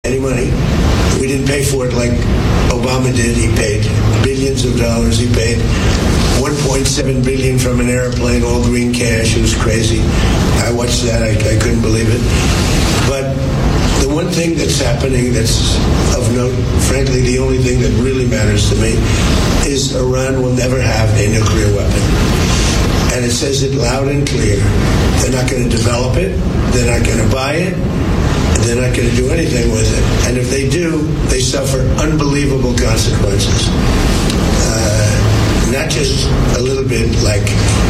any money. We didn't pay for it like Obama did. He paid billions of dollars. He paid $1.7 billion from an airplane, all green cash. It was crazy. I watched that. I couldn't believe it. But the one thing that's happening that's of note, frankly, the only thing that really matters to me, is Iran will never have a nuclear weapon. And it says it loud and clear. They're not going to develop it. They're not going to buy it. They're not going to do anything with it. And if they do, they suffer unbelievable consequences. Not just a little bit like,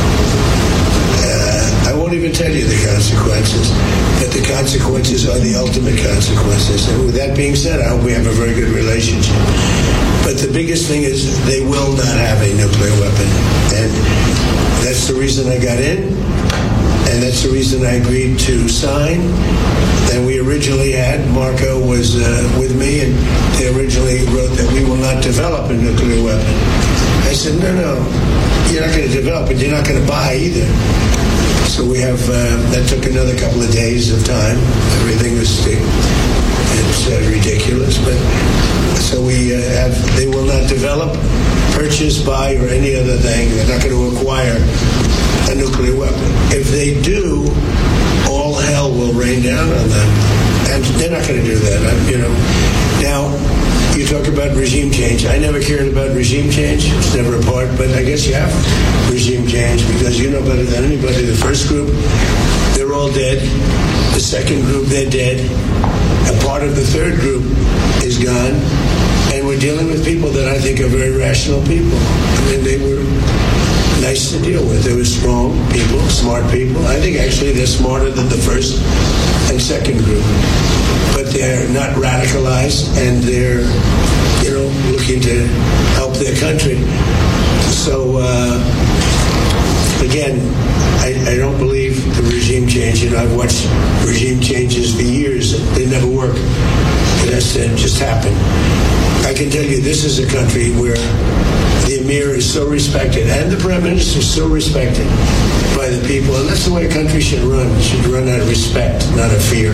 I won't even tell you the consequences, but the consequences are the ultimate consequences. And with that being said, I hope we have a very good relationship. But the biggest thing is they will not have a nuclear weapon. And that's the reason I got in. And that's the reason I agreed to sign. And we originally had, Marco was with me, and they originally wrote that we will not develop a nuclear weapon. I said, no, you're not going to develop it. You're not going to buy either. So we have, that took another couple of days of time. Everything was, it's ridiculous. But so we have, they will not develop, purchase, buy, or any other thing. They're not going to acquire a nuclear weapon. If they do, all hell will rain down on them. And they're not going to do that, Now, you talk about regime change. I never cared about regime change. It's never a part, but I guess you have regime change because you know better than anybody. The first group, they're all dead. The second group, they're dead. A part of the third group is gone. And we're dealing with people that I think are very rational people. I mean, they were nice to deal with. They were strong people, smart people. I think actually they're smarter than the first and second group. But they're not radicalized, and they're, looking to help their country. So, again, I don't believe the regime change. I've watched regime changes for years. They never work. It has to just happen. I can tell you this is a country where the Emir is so respected, and the Prime Minister is so respected by the people, and that's the way a country should run. It should run out of respect, not of fear.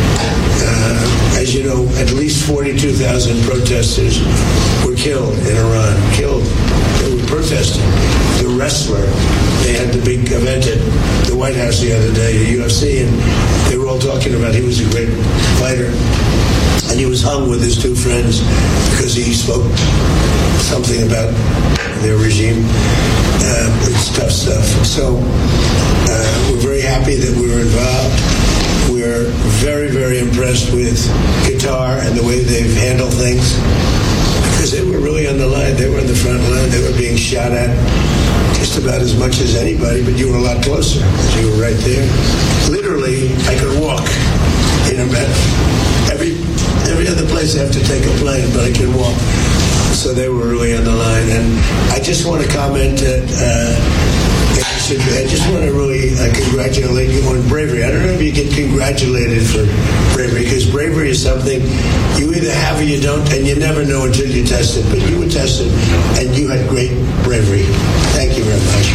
As you know, at least 42,000 protesters were killed in Iran. Killed. They were protesting. The wrestler, they had the big event at the White House the other day, at UFC, and they were all talking about he was a great fighter. And he was hung with his two friends because he spoke something about their regime. It's tough stuff. So we're very happy that we were involved. We're very, very impressed with Qatar and the way they've handled things. Because they were really on the line. They were on the front line. They were being shot at just about as much as anybody, but you were a lot closer because you were right there. Literally, I could walk in about every other place I have to take a plane, but I can walk. So they were really on the line. And I just want to comment that I just want to really congratulate you on bravery. I don't know if you get congratulated for bravery, because bravery is something you either have or you don't, and you never know until you test it. But you were tested, and you had great bravery. Thank you very much.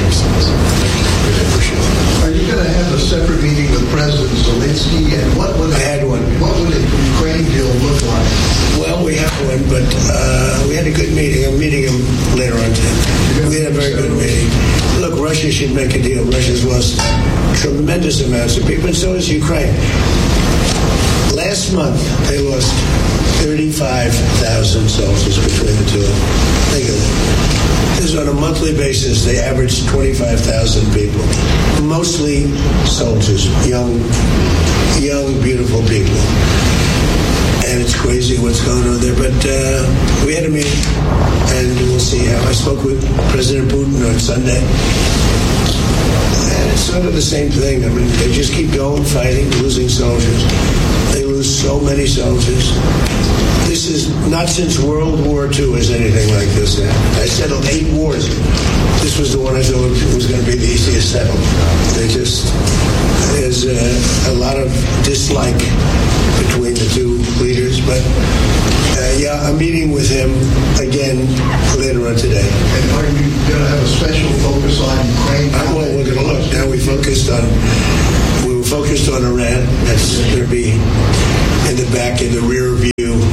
Are you going to have a separate meeting with President Zelensky? And what would What would a Ukraine deal look like? Well, we have one, but we had a good meeting. I'm meeting him later on today. We had a very good meeting. Look, Russia should make a deal. Russia's lost tremendous amounts of people, and so has Ukraine. Last month, they lost 35,000 soldiers between the two of them. Think of it. This is on a monthly basis. They averaged 25,000 people, mostly soldiers, young, beautiful people. And it's crazy what's going on there. But we had a meeting, and we'll see how. I spoke with President Putin on Sunday. And it's sort of the same thing. I mean, they just keep going, fighting, losing soldiers. They lose so many soldiers. This is not since World War II has anything like this happened. I settled 8 wars. This was the one I thought was going to be the easiest settled. There's a lot of dislike between the two leaders, but I'm meeting with him again later on today. And are you going to have a special focus on Ukraine? Well, we're going to look. Now we were focused on Iran. That's going to be in the back, in the rear view.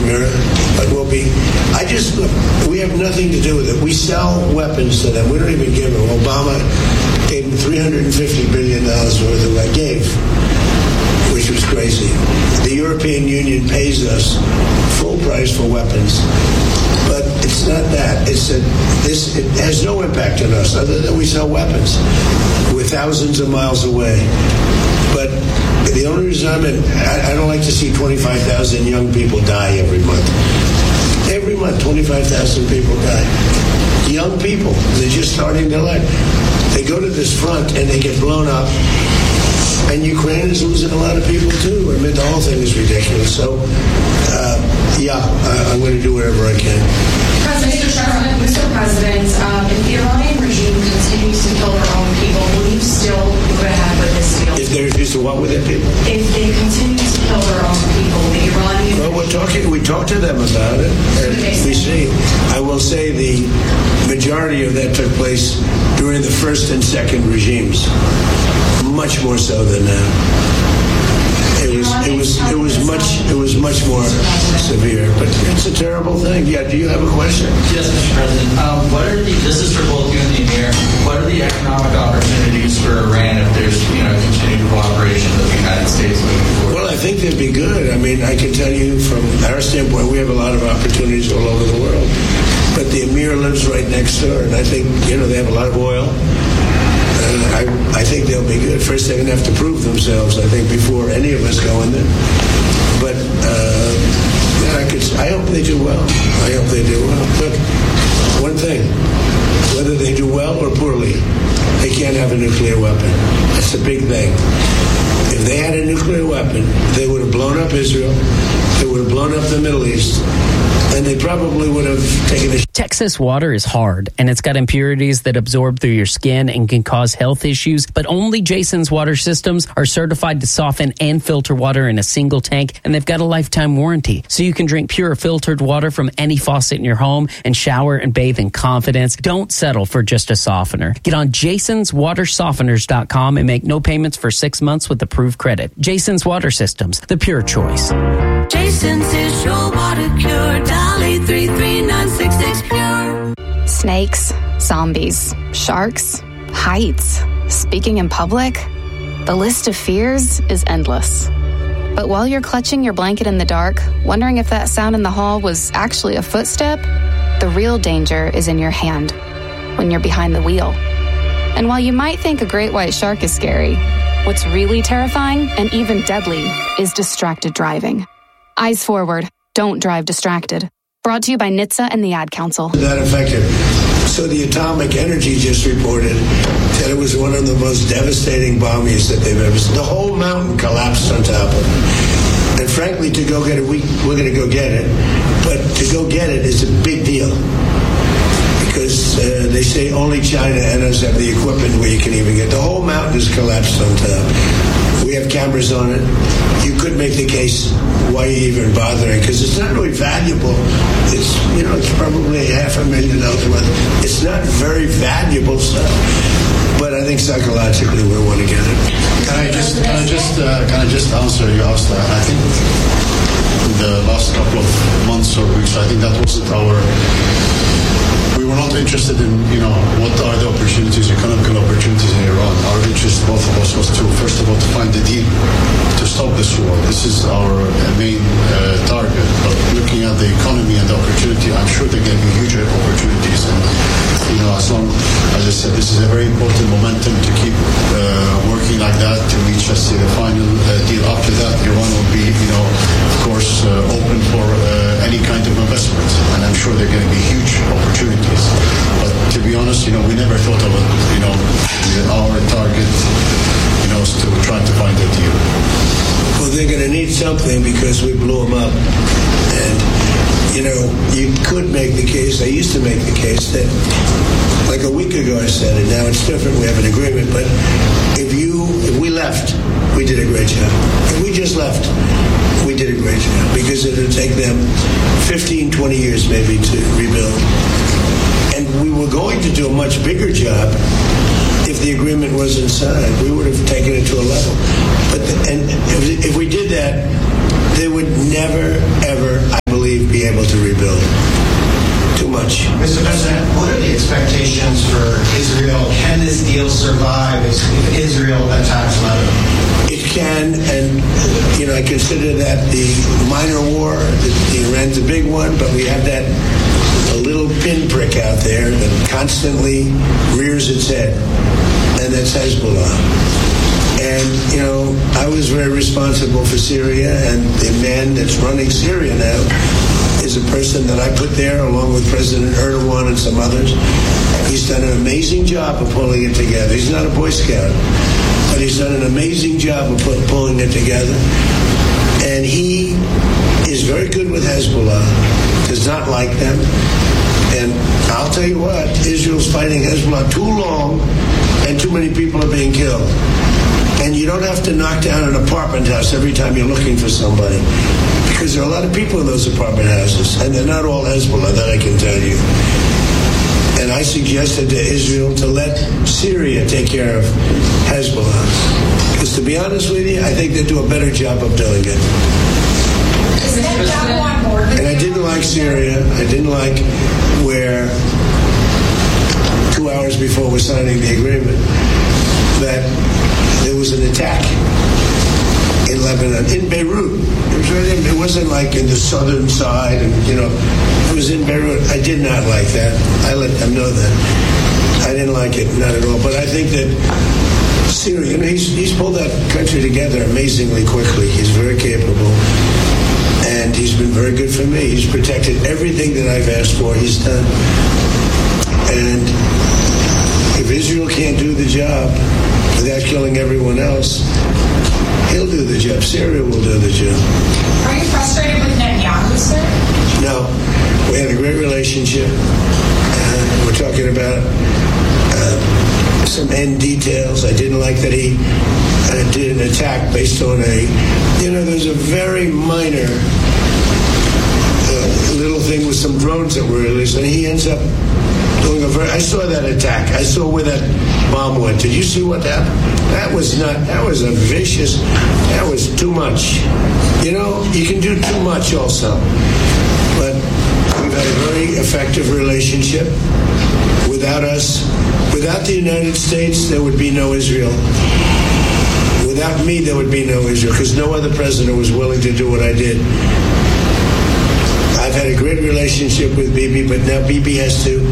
mirror, but we have nothing to do with it. We sell weapons to them. We don't even give them. Obama gave them $350 billion worth of what I gave, which was crazy. The European Union pays us full price for weapons, but it's not that. It has no impact on us other than we sell weapons. We're thousands of miles away. But the only reason I don't like to see 25,000 young people die every month. Every month, 25,000 people die. Young people, they're just starting their life. They go to this front and they get blown up. And Ukraine is losing a lot of people too. I mean, the whole thing is ridiculous. So, I'm going to do whatever I can. Mr. President, if the Iranian regime continues to kill their own people, will you still go ahead with this deal? If they refuse to what with their people? If they continue to kill their own people, the Iranian... Well, we talk to them about it, and we see. I will say the majority of that took place during the first and second regimes, much more so than now. It was much more severe, but it's a terrible thing. Yeah, do you have a question? Yes, Mr. President. This is for both you and the Emir. What are the economic opportunities for Iran if there's continued cooperation with the United States moving forward? Well, I think they'd be good. I mean, I can tell you from our standpoint, we have a lot of opportunities all over the world. But the Emir lives right next door, and I think they have a lot of oil. I think they'll be good. First, they're going to have to prove themselves, I think, before any of us go in there. But I hope they do well. I hope they do well. Look, one thing, whether they do well or poorly, they can't have a nuclear weapon. That's a big thing. If they had a nuclear weapon, they would have blown up Israel. They would have blown up the Middle East. And they probably would have taken a... Texas water is hard, and it's got impurities that absorb through your skin and can cause health issues, but only Jason's water systems are certified to soften and filter water in a single tank, and they've got a lifetime warranty. So you can drink pure filtered water from any faucet in your home and shower and bathe in confidence. Don't settle for just a softener. Get on jasonswatersofteners.com and make no payments for 6 months with approved credit. Jason's Water Systems, the pure choice. Jason's is your water cure. Dolly 33966 pure. Snakes, zombies, sharks, heights, speaking in public. The list of fears is endless. But while you're clutching your blanket in the dark, wondering if that sound in the hall was actually a footstep, the real danger is in your hand when you're behind the wheel. And while you might think a great white shark is scary, what's really terrifying and even deadly is distracted driving. Eyes forward. Don't drive distracted. Brought to you by NHTSA and the Ad Council. That effective. So the Atomic Energy just reported that it was one of the most devastating bombings that they've ever seen. The whole mountain collapsed on top of it. And frankly, to go get it, we're going to go get it. But to go get it is a big deal. Because they say only China and us have the equipment where you can even get. The whole mountain is collapsed on top. We have cameras on it. You could make the case why you even bothering, because it's not really valuable. It's probably $500,000 worth. It's not very valuable stuff. But I think psychologically we want to get it. Can I just answer you? I think in the last couple of months or weeks, I think that wasn't we were not interested in, what are the opportunities, economical opportunities in Iran. Our interest, both of us, was to, first of all, to find a deal to stop this war. This is our main target. But looking at the economy and the opportunity, I'm sure there can be huge opportunities. And, as I said, this is a very important momentum to keep working like that to reach, the final deal. After that, Iran will be, of course, open for any kind of investment. And I'm sure there are going to be huge opportunities. But to be honest, we never thought of it, our target, is to try to find a deal. Well, they're going to need something because we blew them up. And, you could make the case, I used to make the case that, like a week ago I said it, now it's different, we have an agreement, but if we left, we did a great job. If we just left, we did a great job, because it would take them 15, 20 years maybe to rebuild. And we were going to do a much bigger job if the agreement wasn't signed. We would have taken it to a level. But if we did that, they would never, ever, I believe, survive if Israel attacks Lebanon? It can, and I consider that the minor war. Iran's a big one, but we have that a little pinprick out there that constantly rears its head, and that's Hezbollah. And, I was very responsible for Syria, and the man that's running Syria now is a person that I put there along with President Erdogan and some others. He's done an amazing job of pulling it together. He's not a Boy Scout, but he's done an amazing job of pulling it together. And he is very good with Hezbollah, does not like them. And I'll tell you what, Israel's fighting Hezbollah too long, and too many people are being killed. And you don't have to knock down an apartment house every time you're looking for somebody, because there are a lot of people in those apartment houses, and they're not all Hezbollah, that I can tell you. And I suggested to Israel to let Syria take care of Hezbollah, because to be honest with you, I think they do a better job of doing it. And I didn't like Syria. I didn't like where 2 hours before we're signing the agreement that there was an attack in Lebanon, in Beirut. It wasn't like in the southern side, and it was in Beirut. I did not like that. I let them know that. I didn't like it, not at all. But I think that Syria, he's pulled that country together amazingly quickly. He's very capable, and he's been very good for me. He's protected everything that I've asked for. He's done. And if Israel can't do the job without killing everyone else, he'll do the job. Syria will do the job. Are you frustrated with Netanyahu, sir? No. We had a great relationship. We're talking about some end details. I didn't like that he did an attack based on there's a very minor little thing with some drones that were released, and he ends up doing I saw that attack. I saw where that bomb went. Did you see what happened? That was a vicious, that was too much. You can do too much also. But we've had a very effective relationship. Without the United States, there would be no Israel. Without me, there would be no Israel, because no other president was willing to do what I did. I've had a great relationship with Bibi, but now Bibi has to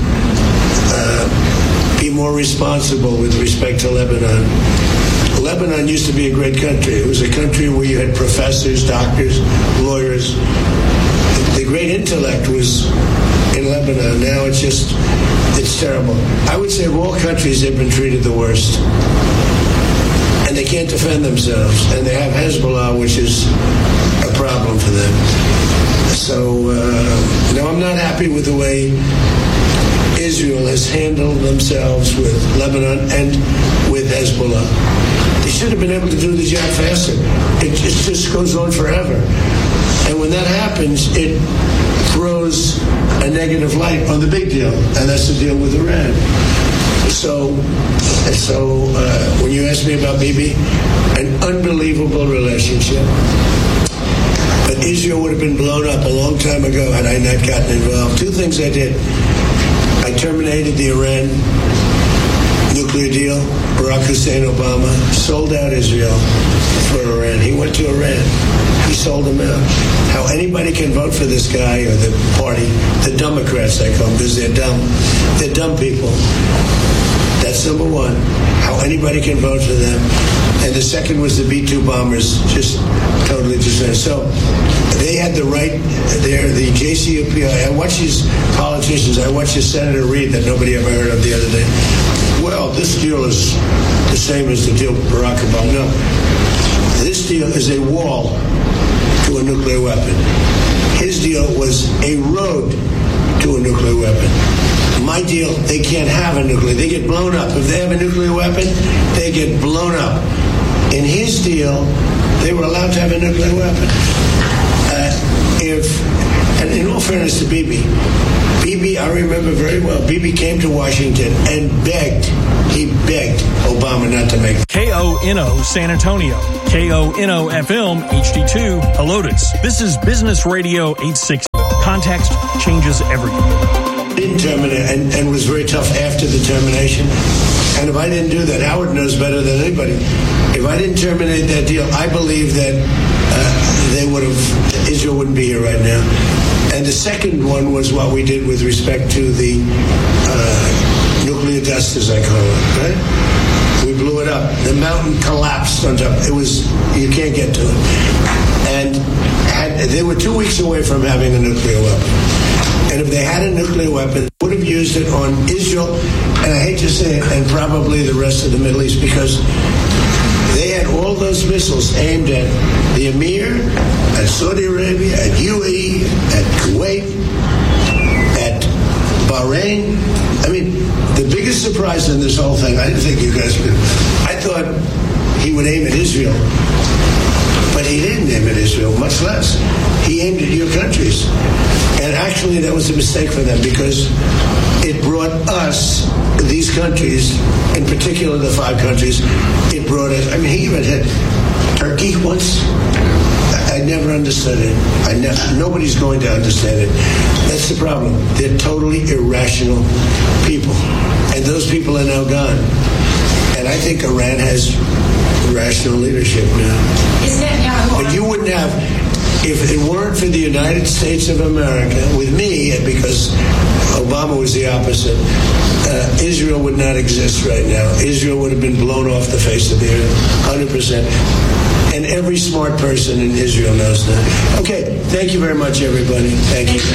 be more responsible with respect to Lebanon. Lebanon used to be a great country. It was a country where you had professors, doctors, lawyers. The great intellect was in Lebanon. Now it's terrible. I would say of all countries, they've been treated the worst. And they can't defend themselves. And they have Hezbollah, which is a problem for them. So, no, I'm not happy with the way Israel has handled themselves with Lebanon and with Hezbollah. They should have been able to do the job faster. It just goes on forever. And when that happens, it throws a negative light on the big deal, and that's the deal with Iran. So when you ask me about Bibi, an unbelievable relationship. But Israel would have been blown up a long time ago had I not gotten involved. Two things I did. I terminated the Iran nuclear deal. Barack Hussein Obama sold out Israel for Iran. He went to Iran. He sold them out. How anybody can vote for this guy or the party, the Democrats I call them, because they're dumb. They're dumb people. That's number one. How anybody can vote for them. And the second was the B-2 bombers, just totally dismissed. So they had the right there, the JCPOA. I watch these politicians. I watched this Senator Reid that nobody ever heard of the other day. Well, this deal is the same as the deal with Barack Obama. No. This deal is a wall to a nuclear weapon. His deal was a road to a nuclear weapon. My deal, they can't have a nuclear. They get blown up. If they have a nuclear weapon, they get blown up. In his deal, they were allowed to have a nuclear weapon. And in all fairness to Bibi, I remember very well, Bibi came to Washington and he begged Obama not to make it. KONO San Antonio, KONO FM HD2 Helotes. This is Business Radio 860. Context changes everything. Didn't terminate and was very tough after the termination. And if I didn't do that, Howard knows better than anybody. If I didn't terminate that deal, I believe that Israel wouldn't be here right now. And the second one was what we did with respect to the nuclear dust, as I call it, right? We blew it up. The mountain collapsed on top. You can't get to it. And they were 2 weeks away from having a nuclear weapon. And if they had a nuclear weapon, they would have used it on Israel, and I hate to say it, and probably the rest of the Middle East, because they had all those missiles aimed at the Emir, at Saudi Arabia, at UAE, at Kuwait, at Bahrain. I mean, the biggest surprise in this whole thing, I didn't think you guys would. I thought he would aim at Israel, but he didn't aim at Israel, much less. He aimed at your countries. And actually, that was a mistake for them, because it brought us, these countries, in particular the 5 countries, it brought us, I mean, he even had Turkey once. I never understood it. Nobody's going to understand it. That's the problem. They're totally irrational people. And those people are now gone. And I think Iran has rational leadership now. But you wouldn't have, if it weren't for the United States of America, with me, because Obama was the opposite, Israel would not exist right now. Israel would have been blown off the face of the earth, 100%. And every smart person in Israel knows that. Okay, thank you very much, everybody. Thank you.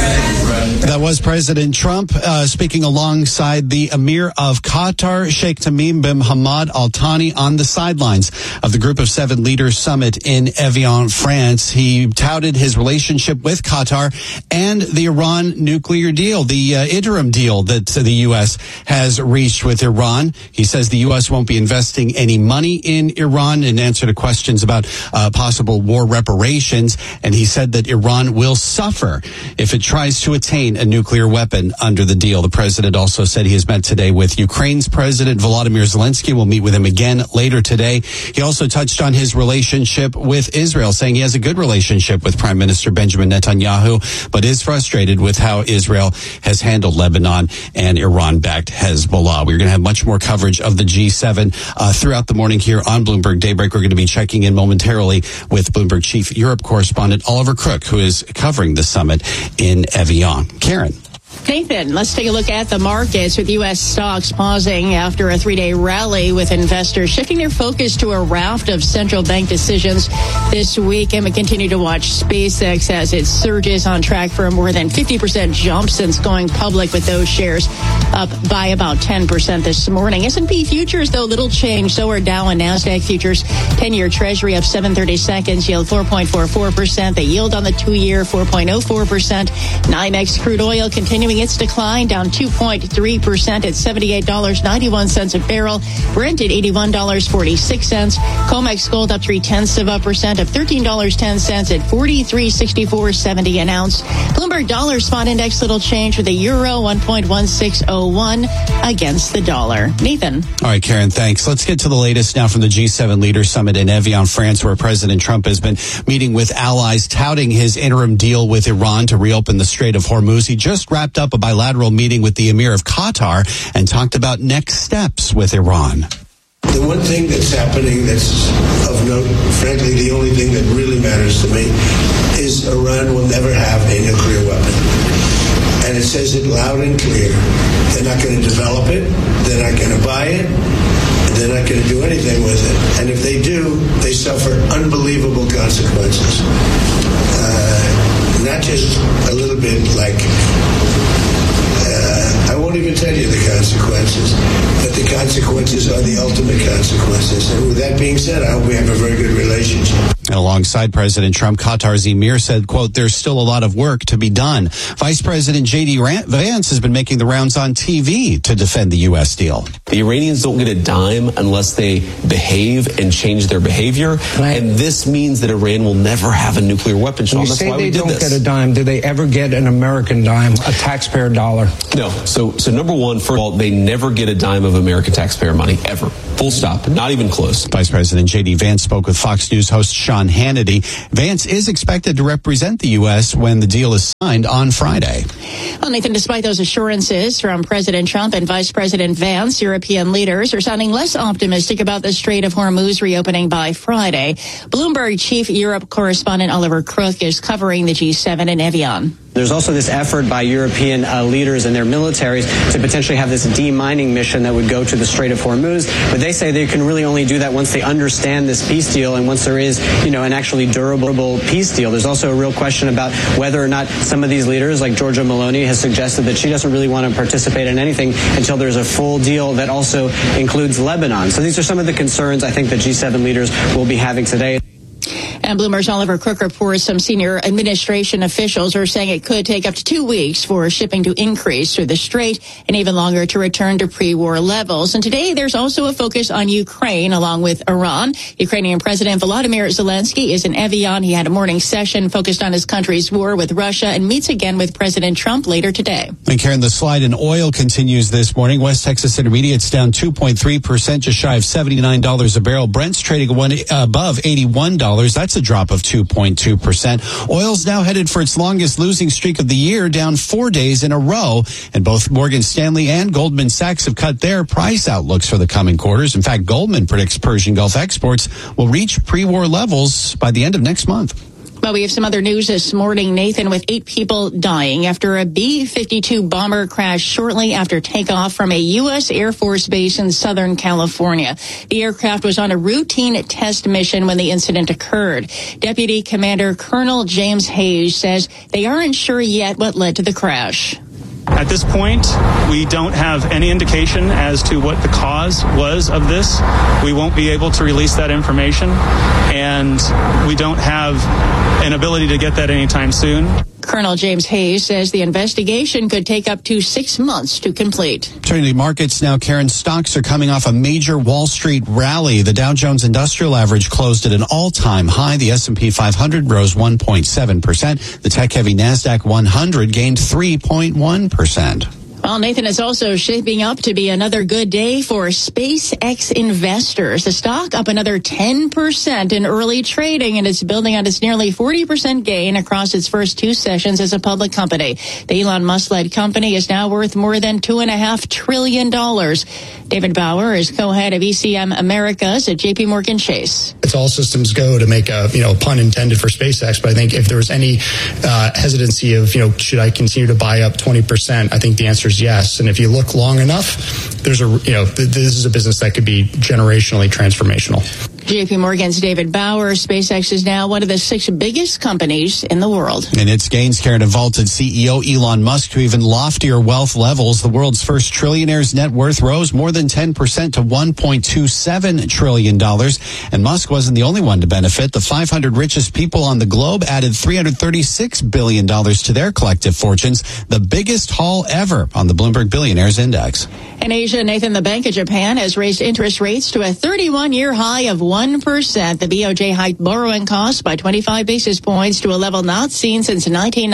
That was President Trump speaking alongside the Emir of Qatar, Sheikh Tamim bin Hamad Al Thani, on the sidelines of the Group of 7 Leaders Summit in Evian, France. He touted his relationship with Qatar and the Iran nuclear deal, the interim deal that the U.S. has reached with Iran. He says the U.S. won't be investing any money in Iran, in answer to questions about possible war reparations. And he said that Iran will suffer if it tries to attain a nuclear weapon under the deal. The president also said he has met today with Ukraine's President Volodymyr Zelensky. We'll meet with him again later today. He also touched on his relationship with Israel, saying he has a good relationship with Prime Minister Benjamin Netanyahu, but is frustrated with how Israel has handled Lebanon and Iran-backed Hezbollah. We're going to have much more coverage of the G7 throughout the morning here on Bloomberg Daybreak. We're going to be checking in momentarily with Bloomberg Chief Europe correspondent Oliver Crook, who is covering the summit in Evian. Karen. Nathan, let's take a look at the markets, with U.S. stocks pausing after a 3-day rally, with investors shifting their focus to a raft of central bank decisions this week. And we continue to watch SpaceX as it surges, on track for a more than 50% jump since going public, with those shares up by about 10% this morning. S&P futures, though, little change. So are Dow and NASDAQ futures. 10-year Treasury up 7/30 seconds, yield 4.44%. The yield on the 2-year 4.04%. NYMEX crude oil continuing its decline, down 2.3% at $78.91 a barrel. Brent at $81.46. COMEX gold up 0.3% of $13.10 at $43.6470 an ounce. Bloomberg dollar spot index, little change, with the euro 1.1601 against the dollar. Nathan. All right, Karen, thanks. Let's get to the latest now from the G7 Leaders Summit in Evian, France, where President Trump has been meeting with allies, touting his interim deal with Iran to reopen the Strait of Hormuz. He just wrapped up a bilateral meeting with the Emir of Qatar and talked about next steps with Iran. The one thing that's happening that's of note, frankly, the only thing that really matters to me, is Iran will never have a nuclear weapon. And it says it loud and clear. They're not going to develop it. They're not going to buy it. They're not going to do anything with it. And if they do, they suffer unbelievable consequences. Not just a little bit like, I won't even tell you the consequences, but the consequences are the ultimate consequences. And with that being said, I hope we have a very good relationship. And alongside President Trump, Qatar's Emir said, quote, there's still a lot of work to be done. Vice President J.D. Vance has been making the rounds on TV to defend the U.S. deal. The Iranians don't get a dime unless they behave and change their behavior. Right. And this means that Iran will never have a nuclear weapon. Sean, that's why we did this. When you say they don't get a dime, do they ever get an American dime, a taxpayer dollar? No. So number one, first of all, they never get a dime of American taxpayer money, ever. Full stop. Not even close. Vice President J.D. Vance spoke with Fox News host Sean Sean Hannity. Vance is expected to represent the U.S. when the deal is signed on Friday. Well, Nathan, despite those assurances from President Trump and Vice President Vance, European leaders are sounding less optimistic about the Strait of Hormuz reopening by Friday. Bloomberg Chief Europe correspondent Oliver Crook is covering the G7 in Evian. There's also this effort by European leaders and their militaries to potentially have this demining mission that would go to the Strait of Hormuz. But they say they can really only do that once they understand this peace deal and once there is, an actually durable peace deal. There's also a real question about whether or not some of these leaders, like Giorgia Meloni, has suggested that she doesn't really want to participate in anything until there's a full deal that also includes Lebanon. So these are some of the concerns I think that G7 leaders will be having today. And Bloomberg's Oliver Crook reports some senior administration officials are saying it could take up to 2 weeks for shipping to increase through the strait and even longer to return to pre-war levels. And today there's also a focus on Ukraine along with Iran. Ukrainian President Volodymyr Zelensky is in Evian. He had a morning session focused on his country's war with Russia and meets again with President Trump later today. And Karen, the slide in oil continues this morning. West Texas Intermediate's down 2.3%, just shy of $79 a barrel. Brent's trading above $81. That's a drop of 2.2%. Oil's now headed for its longest losing streak of the year, down 4 days in a row. And both Morgan Stanley and Goldman Sachs have cut their price outlooks for the coming quarters. In fact, Goldman predicts Persian Gulf exports will reach pre-war levels by the end of next month. Well, we have some other news this morning, Nathan, with 8 people dying after a B-52 bomber crashed shortly after takeoff from a U.S. Air Force base in Southern California. The aircraft was on a routine test mission when the incident occurred. Deputy Commander Colonel James Hayes says they aren't sure yet what led to the crash. At this point, we don't have any indication as to what the cause was of this. We won't be able to release that information, and we don't have an ability to get that anytime soon. Colonel James Hayes says the investigation could take up to 6 months to complete. Turning to markets now, Karen, stocks are coming off a major Wall Street rally. The Dow Jones Industrial Average closed at an all-time high. The S&P 500 rose 1.7%. The tech-heavy NASDAQ 100 gained 3.1%. Well, Nathan, is also shaping up to be another good day for SpaceX investors. The stock up another 10% in early trading, and it's building on its nearly 40% gain across its first 2 sessions as a public company. The Elon Musk-led company is now worth more than $2.5 trillion. David Bauer is co-head of ECM Americas at J.P. Morgan Chase. It's all systems go to make a pun intended for SpaceX, but I think if there was any hesitancy of should I continue to buy up 20%, I think the answer is yes. And if you look long enough, there's this is a business that could be generationally transformational. J.P. Morgan's David Bauer. SpaceX is now one of the 6 biggest companies in the world. And its gains, Karen, have vaulted CEO Elon Musk to even loftier wealth levels. The world's first trillionaire's net worth rose more than 10% to $1.27 trillion. And Musk wasn't the only one to benefit. The 500 richest people on the globe added $336 billion to their collective fortunes, the biggest haul ever on the Bloomberg Billionaires Index. In Asia, Nathan, the Bank of Japan has raised interest rates to a 31-year high of 1%. The BOJ hiked borrowing costs by 25 basis points to a level not seen since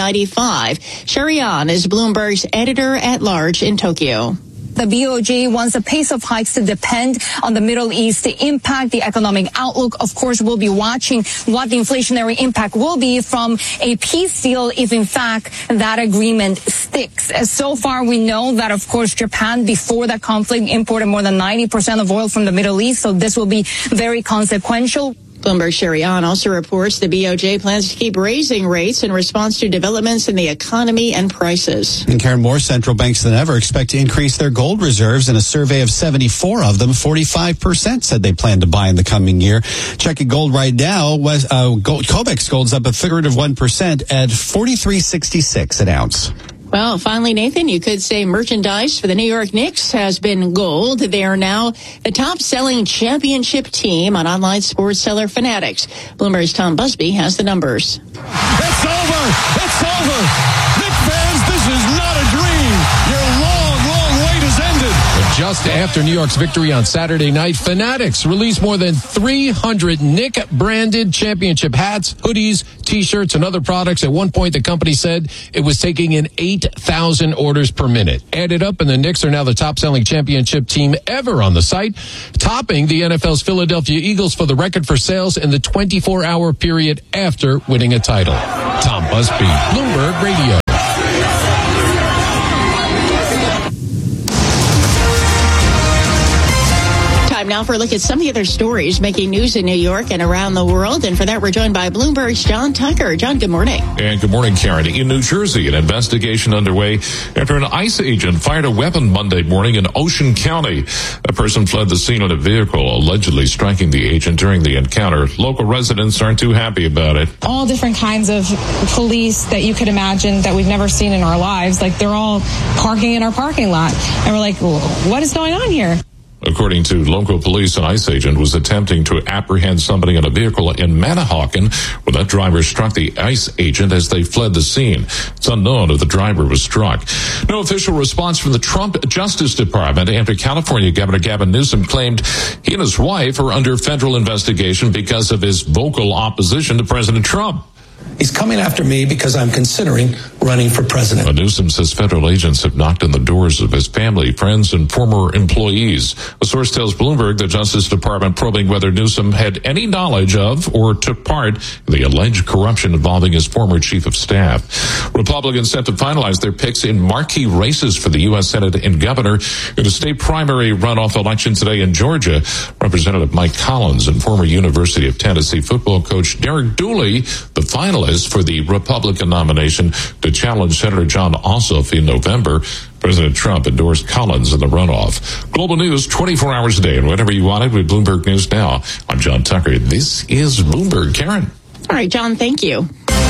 1995. Sherry An is Bloomberg's editor-at-large in Tokyo. The BOJ wants the pace of hikes to depend on the Middle East impact, the economic outlook. Of course, we'll be watching what the inflationary impact will be from a peace deal if, in fact, that agreement sticks. So far, we know that, of course, Japan, before that conflict, imported more than 90% of oil from the Middle East, so this will be very consequential. Bloomberg Sherry An also reports the BOJ plans to keep raising rates in response to developments in the economy and prices. And Karen, more central banks than ever expect to increase their gold reserves. In a survey of 74 of them, 45% said they plan to buy in the coming year. Checking gold right now, COMEX gold's up 1/3 at $43.66 an ounce. Well, finally, Nathan, you could say merchandise for the New York Knicks has been gold. They are now the top-selling championship team on online sports seller Fanatics. Bloomberg's Tom Busby has the numbers. It's over! It's over! Knicks fans, this is not a dream! Your long, long wait has ended. The Just after New York's victory on Saturday night, Fanatics released more than 300 Knick-branded championship hats, hoodies, T-shirts, and other products. At one point, the company said it was taking in 8,000 orders per minute. Added up, and the Knicks are now the top-selling championship team ever on the site, topping the NFL's Philadelphia Eagles for the record for sales in the 24-hour period after winning a title. Tom Busby, Bloomberg Radio. Time now for a look at some of the other stories making news in New York and around the world. And for that, we're joined by Bloomberg's John Tucker. John, good morning. And good morning, Karen. In New Jersey, an investigation underway after an ICE agent fired a weapon Monday morning in Ocean County. A person fled the scene in a vehicle, allegedly striking the agent during the encounter. Local residents aren't too happy about it. All different kinds of police that you could imagine that we've never seen in our lives. Like, they're all parking in our parking lot. And we're like, well, what is going on here? According to local police, an ICE agent was attempting to apprehend somebody in a vehicle in Manahawkin when that driver struck the ICE agent as they fled the scene. It's unknown if the driver was struck. No official response from the Trump Justice Department after California Governor Gavin Newsom claimed he and his wife are under federal investigation because of his vocal opposition to President Trump. He's coming after me because I'm considering running for president. Newsom says federal agents have knocked on the doors of his family, friends, and former employees. A source tells Bloomberg the Justice Department probing whether Newsom had any knowledge of or took part in the alleged corruption involving his former chief of staff. Republicans set to finalize their picks in marquee races for the U.S. Senate and governor in a state primary runoff election today in Georgia. Representative Mike Collins and former University of Tennessee football coach Derek Dooley, the finalist for the Republican nomination to challenge Senator John Ossoff in November. President Trump endorsed Collins in the runoff. Global news 24 hours a day and whenever you want it with Bloomberg News Now. I'm John Tucker. This is Bloomberg. Karen. All right, John, thank you.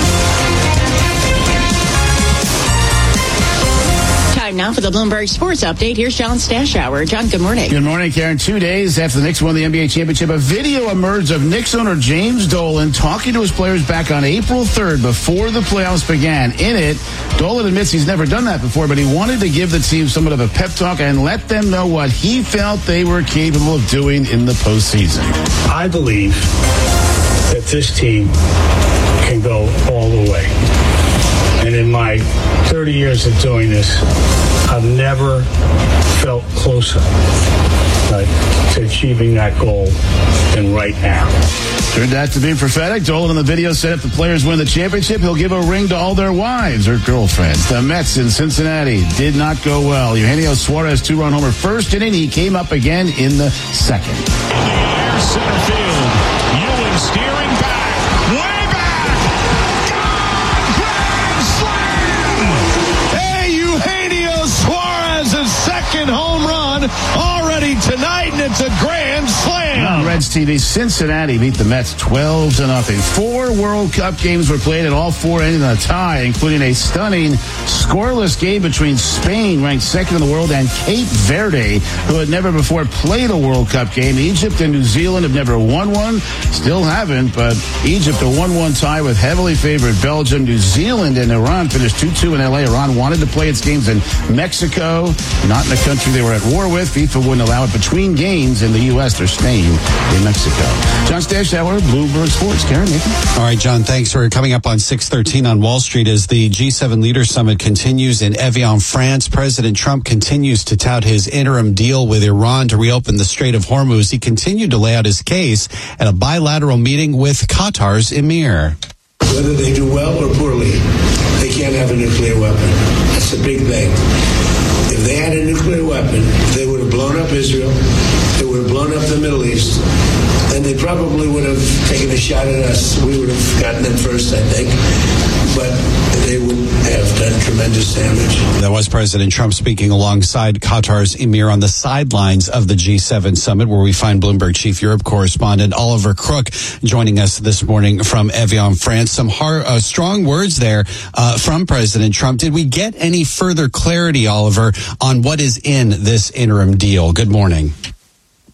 Time now for the Bloomberg Sports Update. Here's John Stashower. John, good morning. Good morning, Karen. 2 days after the Knicks won the NBA championship, a video emerged of Knicks owner James Dolan talking to his players back on April 3rd before the playoffs began. In it, Dolan admits he's never done that before, but he wanted to give the team somewhat of a pep talk and let them know what he felt they were capable of doing in the postseason. I believe that this team can go all the way. And in my 30 years of doing this, I've never felt closer to achieving that goal than right now. Turned out to be prophetic. Dolan in the video said if the players win the championship, he'll give a ring to all their wives or girlfriends. The Mets in Cincinnati did not go well. Eugenio Suarez 2-run homer first inning. He came up again in the second. Center field. Ewing steering back. Way back. Gone! Grand slam! Hey, Eugenio Suarez's second home run already tonight, and it's a grand slam. On Reds TV, Cincinnati beat the Mets 12-0. 4 World Cup games were played, and all 4 ended in a tie, including a stunning scoreless game between Spain, ranked second in the world, and Cape Verde, who had never before played a World Cup game. Egypt and New Zealand have never won one, still haven't, but Egypt a 1-1 tie with heavily favored Belgium. New Zealand and Iran finished 2-2 in L.A. Iran wanted to play its games in Mexico, not in a country they were at war with. FIFA wouldn't allow it between games in the U.S. They're staying in Mexico. John Stashower, Bloomberg Sports. Karen, Nathan. All right, John, thanks for coming up on 6:13 on Wall Street as the G7 Leaders Summit continues in Evian, France. President Trump continues to tout his interim deal with Iran to reopen the Strait of Hormuz. He continued to lay out his case at a bilateral meeting with Qatar's emir. Whether they do well or poorly, they can't have a nuclear weapon. That's a big thing. If they had a nuclear weapon, they would have blown up Israel. They would have blown up the Middle East. And they probably would have taken a shot at us. We would have gotten them first, I think. But they would have done tremendous damage. That was President Trump speaking alongside Qatar's emir on the sidelines of the G7 summit, where we find Bloomberg Chief Europe correspondent Oliver Crook joining us this morning from Evian, France. Some strong words there from President Trump. Did we get any further clarity, Oliver, on what is in this interim deal? Good morning.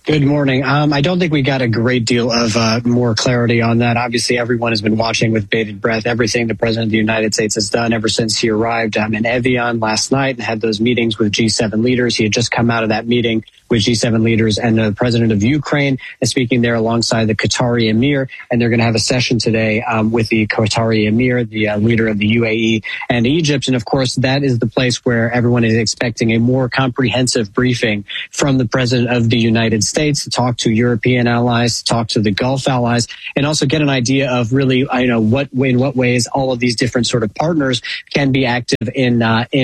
Good morning. I don't think we got a great deal of more clarity on that. Obviously, everyone has been watching with bated breath everything the President of the United States has done ever since he arrived in Evian last night and had those meetings with G7 leaders. He had just come out of that meeting with G7 leaders and the President of Ukraine and speaking there alongside the Qatari Emir. And they're going to have a session today with the Qatari Emir, the leader of the UAE and Egypt. And of course, that is the place where everyone is expecting a more comprehensive briefing from the President of the United States to talk to European allies, to talk to the Gulf allies, and also get an idea of really, in what ways all of these different sort of partners can be active in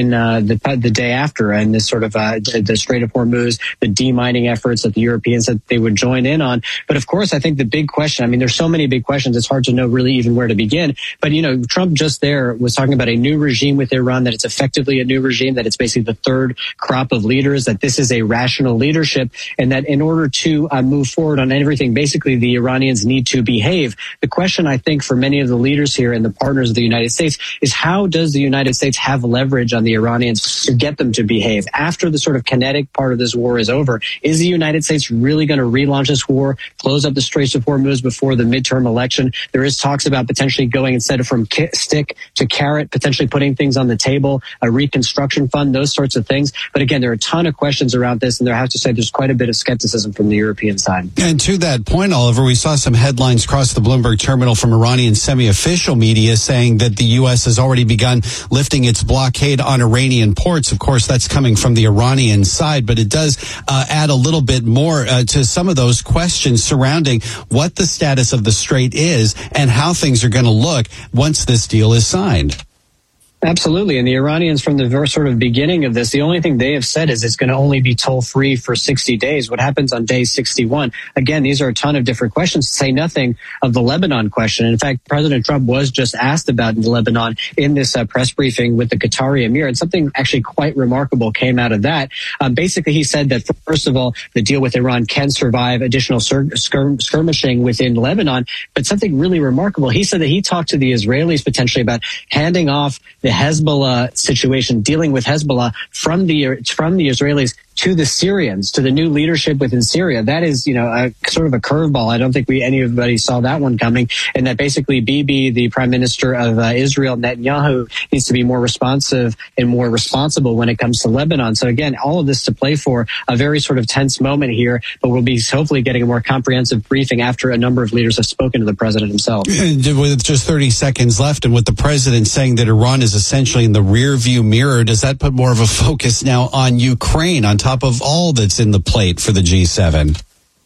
the day after, and this sort of the Strait of Hormuz, the demining efforts that the Europeans said they would join in on. But of course, I think the big question, there's so many big questions, it's hard to know really even where to begin. But, Trump just there was talking about a new regime with Iran, that it's effectively a new regime, that it's basically the third crop of leaders, that this is a rational leadership, and that in order to move forward on everything, basically the Iranians need to behave. The question, I think, for many of the leaders here and the partners of the United States is how does the United States have leverage on the Iranians to get them to behave? After the sort of kinetic part of this war is over, is the United States really going to relaunch this war, close up the Straits of Hormuz before the midterm election? There is talks about potentially going instead of from stick to carrot, potentially putting things on the table, a reconstruction fund, those sorts of things. But again, there are a ton of questions around this, and I have to say there's quite a bit of skepticism from the European side. And to that point, Oliver, we saw some headlines cross the Bloomberg terminal from Iranian semi-official media saying that the U.S. has already begun lifting its blockade on Iranian ports. Of course, that's coming from the Iranian side, but it does add a little bit more to some of those questions surrounding what the status of the strait is and how things are going to look once this deal is signed. Absolutely. And the Iranians from the sort of beginning of this, the only thing they have said is it's going to only be toll-free for 60 days. What happens on day 61? Again, these are a ton of different questions, to say nothing of the Lebanon question. In fact, President Trump was just asked about Lebanon in this press briefing with the Qatari Emir, and something actually quite remarkable came out of that. Basically, he said that, first of all, the deal with Iran can survive additional skirmishing within Lebanon, but something really remarkable, he said that he talked to the Israelis potentially about handing off the Hezbollah situation, dealing with Hezbollah from the Israelis to the Syrians, to the new leadership within Syria. That is, a sort of a curveball. I don't think anybody saw that one coming. And that basically Bibi, the prime minister of Israel, Netanyahu, needs to be more responsive and more responsible when it comes to Lebanon. So again, all of this to play for a very sort of tense moment here, but we'll be hopefully getting a more comprehensive briefing after a number of leaders have spoken to the president himself. With just 30 seconds left, and with the president saying that Iran is essentially in the rear view mirror, does that put more of a focus now on Ukraine, on top of all that's in the plate for the G7?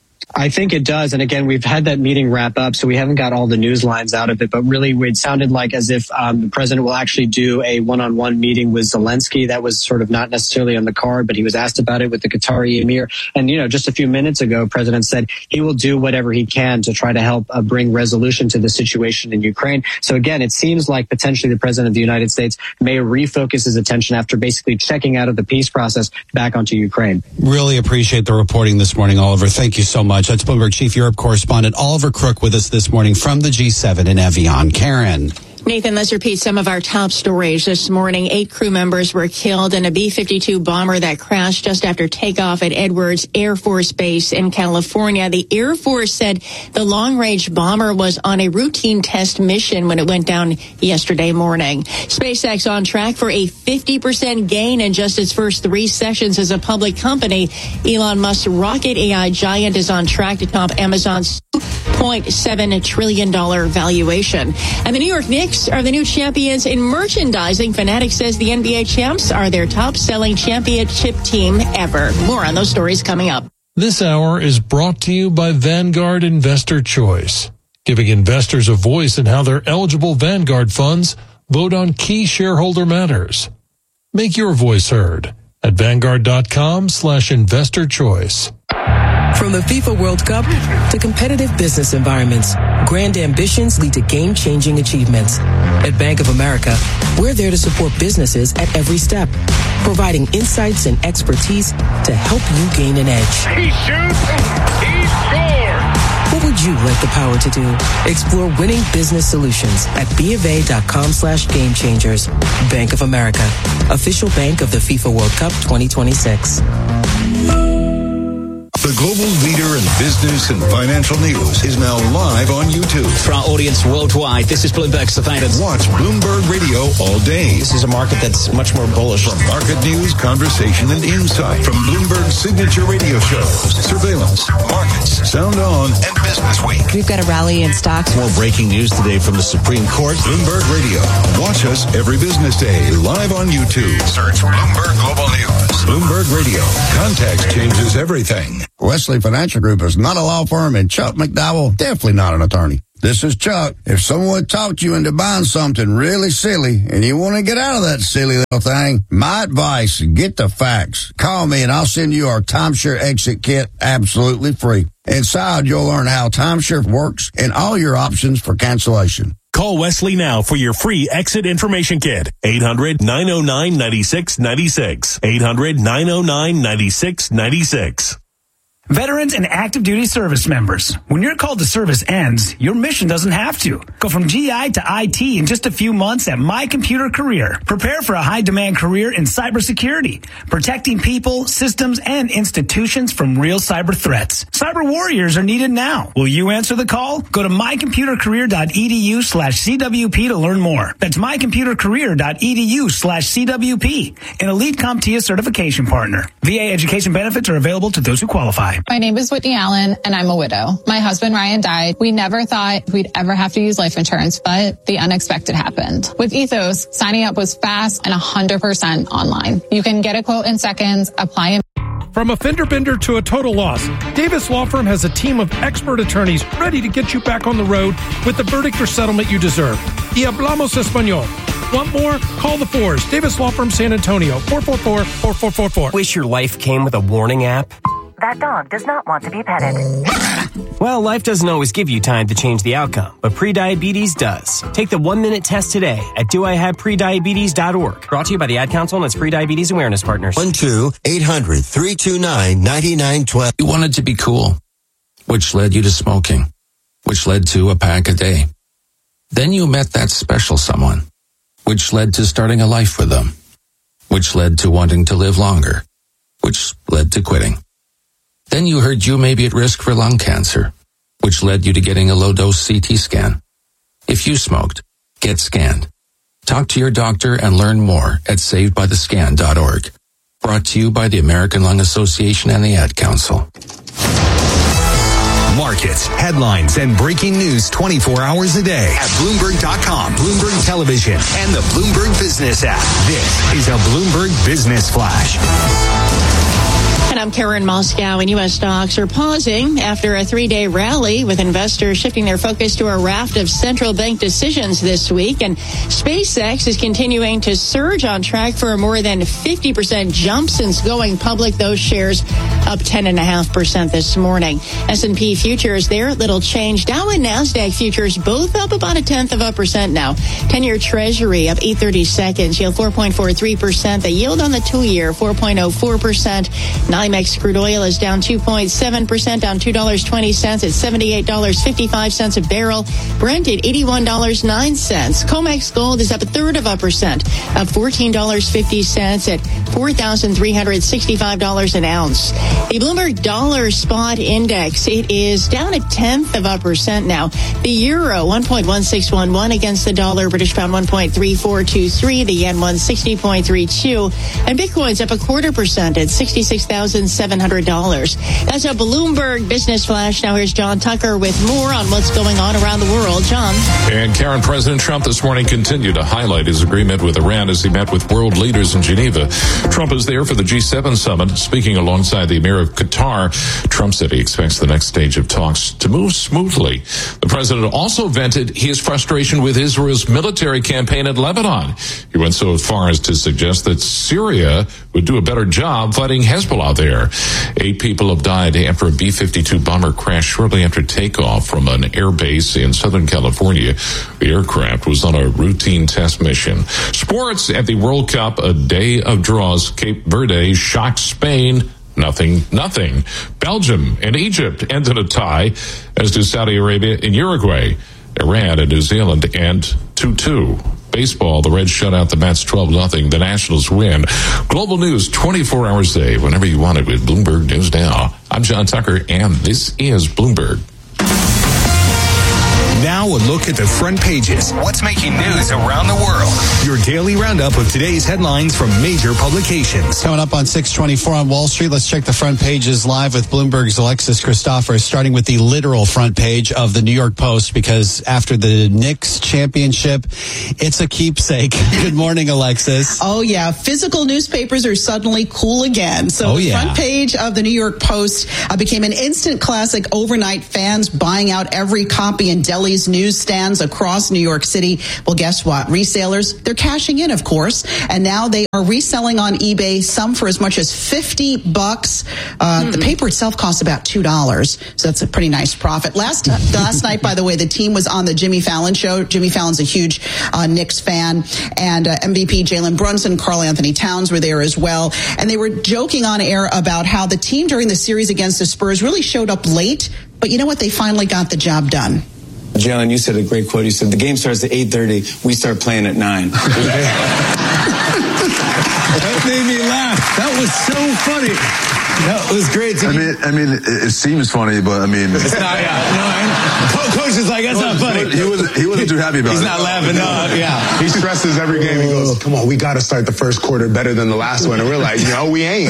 I think it does. And again, we've had that meeting wrap up, so we haven't got all the news lines out of it. But really, it sounded like as if the president will actually do a one-on-one meeting with Zelensky. That was sort of not necessarily on the card, but he was asked about it with the Qatari Emir. And, just a few minutes ago, the president said he will do whatever he can to try to help bring resolution to the situation in Ukraine. So again, it seems like potentially the president of the United States may refocus his attention after basically checking out of the peace process back onto Ukraine. Really appreciate the reporting this morning, Oliver. Thank you so much. That's Bloomberg Chief Europe Correspondent Oliver Crook with us this morning from the G7 in Evian. Karen. Nathan, let's repeat some of our top stories this morning. 8 crew members were killed in a B-52 bomber that crashed just after takeoff at Edwards Air Force Base in California. The Air Force said the long-range bomber was on a routine test mission when it went down yesterday morning. SpaceX on track for a 50% gain in just its first 3 sessions as a public company. Elon Musk's rocket AI giant is on track to top Amazon's $2.7 trillion valuation. And the New York Knicks are the new champions in merchandising. Fanatics says the NBA champs are their top-selling championship team ever. More on those stories coming up. This hour is brought to you by Vanguard Investor Choice, giving investors a voice in how their eligible Vanguard funds vote on key shareholder matters. Make your voice heard at Vanguard.com/investor choice. From the FIFA World Cup to competitive business environments, grand ambitions lead to game-changing achievements. At Bank of America, we're there to support businesses at every step, providing insights and expertise to help you gain an edge. He shoots, he scores! What would you like the power to do? Explore winning business solutions at BofA.com/gamechangers. Bank of America, official bank of the FIFA World Cup 2026. The global leader in business and financial news is now live on YouTube. For our audience worldwide, this is Bloomberg Surveillance. Watch Bloomberg Radio all day. This is a market that's much more bullish. From market news, conversation, and insight. From Bloomberg's signature radio shows, Surveillance, Markets, Sound On, and Business Week. We've got a rally in stocks. More breaking news today from the Supreme Court. Bloomberg Radio. Watch us every business day live on YouTube. Search Bloomberg Global News. Bloomberg Radio. Context changes everything. Wesley Financial Group is not a law firm, and Chuck McDowell definitely not an attorney. This is Chuck. If someone talked you into buying something really silly and you want to get out of that silly little thing, my advice, get the facts. Call me and I'll send you our timeshare exit kit absolutely free. Inside, you'll learn how timeshare works and all your options for cancellation. Call Wesley now for your free exit information kit. 800-909-9696. 800-909-9696. Veterans and active duty service members, when your call to service ends, your mission doesn't have to. Go from GI to IT in just a few months at My Computer Career. Prepare for a high-demand career in cybersecurity, protecting people, systems, and institutions from real cyber threats. Cyber warriors are needed now. Will you answer the call? Go to mycomputercareer.edu/CWP to learn more. That's mycomputercareer.edu/CWP, an elite CompTIA certification partner. VA education benefits are available to those who qualify. My name is Whitney Allen, and I'm a widow. My husband, Ryan, died. We never thought we'd ever have to use life insurance, but the unexpected happened. With Ethos, signing up was fast and 100% online. You can get a quote in seconds, apply in. From a fender bender to a total loss, Davis Law Firm has a team of expert attorneys ready to get you back on the road with the verdict or settlement you deserve. Y hablamos español. Want more? Call the Fours. Davis Law Firm, San Antonio, 444-4444. Wish your life came with a warning app? That dog does not want to be petted. Well, life doesn't always give you time to change the outcome, but prediabetes does. Take the 1-minute test today at doihaveprediabetes.org. Brought to you by the Ad Council and its Prediabetes Awareness Partners. 1-800-329-9912. You wanted to be cool, which led you to smoking, which led to a pack a day. Then you met that special someone, which led to starting a life with them, which led to wanting to live longer, which led to quitting. Then you heard you may be at risk for lung cancer, which led you to getting a low-dose CT scan. If you smoked, get scanned. Talk to your doctor and learn more at savedbythescan.org. Brought to you by the American Lung Association and the Ad Council. Markets, headlines, and breaking news 24 hours a day at Bloomberg.com, Bloomberg Television, and the Bloomberg Business app. This is a Bloomberg Business Flash. And I'm Karen Moscow, and U.S. stocks are pausing after a 3-day rally with investors shifting their focus to a raft of central bank decisions this week. And SpaceX is continuing to surge, on track for a more than 50% jump since going public. Those shares up 10.5% this morning. S&P futures there, little change. Dow and NASDAQ futures both up about 0.1% now. 10-year Treasury up 8/32, yield 4.43%. The yield on the 2-year 4.04%. NYMEX crude oil is down 2.7%, down $2.20 at $78.55 a barrel. Brent at $81.09. COMEX gold is up 1/3%, up $14.50 at $4,365 an ounce. The Bloomberg Dollar Spot Index, it is down 0.1% now. The euro 1.1611 against the dollar. British pound 1.3423. The yen 160.32, and Bitcoin's up 0.25% at $66,700. That's a Bloomberg Business Flash. Now here's John Tucker with more on what's going on around the world. John. And Karen, President Trump this morning continued to highlight his agreement with Iran as he met with world leaders in Geneva. Trump is there for the G7 summit, speaking alongside the Emir of Qatar. Trump said he expects the next stage of talks to move smoothly. The president also vented his frustration with Israel's military campaign in Lebanon. He went so far as to suggest that Syria would do a better job fighting Hezbollah there. 8 people have died after a B-52 bomber crashed shortly after takeoff from an air base in Southern California. The aircraft was on a routine test mission. Sports at the World Cup, a day of draws. Cape Verde shocked Spain. Nothing. Belgium and Egypt ended a tie, as do Saudi Arabia and Uruguay. Iran and New Zealand end 2-2. Baseball, the Reds shut out the Mets 12-0. The Nationals win. Global news 24 hours a day, whenever you want it with Bloomberg News Now. I'm John Tucker, and this is Bloomberg. Now a look at the front pages. What's making news around the world? Your daily roundup of today's headlines from major publications. Coming up on 624 on Wall Street, let's check the front pages live with Bloomberg's Alexis Christoforous, starting with the literal front page of the New York Post, because after the Knicks championship, it's a keepsake. Good morning, Alexis. Oh, yeah. Physical newspapers are suddenly cool again. So the front page of the New York Post became an instant classic overnight. Fans buying out every copy in delis, newsstands across New York City. Well, guess what? Resellers, they're cashing in, of course, and now they are reselling on eBay, some for as much as $50. The paper itself costs about $2, so that's a pretty nice profit. Last night, by the way, the team was on the Jimmy Fallon show. Jimmy Fallon's a huge Knicks fan, and MVP Jalen Brunson, Karl Anthony Towns were there as well, and they were joking on air about how the team during the series against the Spurs really showed up late, but you know what? They finally got the job done. Jalen, you said a great quote. You said, the game starts at 8:30. We start playing at 9. That made me laugh. That was so funny. That was great. I mean, it seems funny, but I mean, it's not. Coach is like, that's not funny. He wasn't too happy about it. He's not laughing. No, yeah. He stresses every game. He goes, "Come on, we got to start the first quarter better than the last one." And we're like, "No, we ain't."